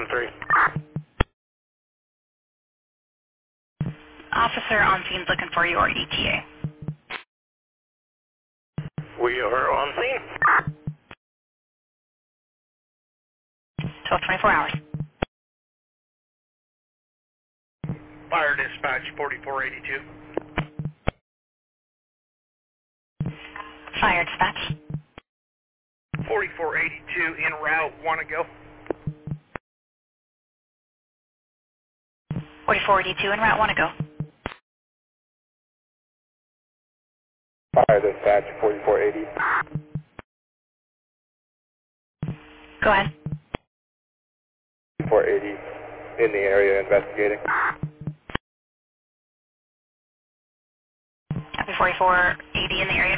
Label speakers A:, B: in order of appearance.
A: 3.
B: Officer on scene looking for your ETA.
A: We are on scene.
B: 24 hours.
A: Fire dispatch 4482.
B: Fire dispatch.
A: 4482 en route, want to go.
B: 4482 en route, want to go.
C: Fire dispatch 4480.
B: Go ahead.
C: 480 in the area investigating.
B: Copy 4480 in the area